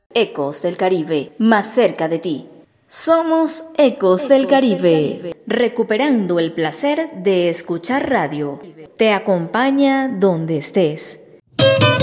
Ecos del Caribe, más cerca de ti. Somos Ecos del Caribe, recuperando el placer de escuchar radio. Te acompaña donde estés.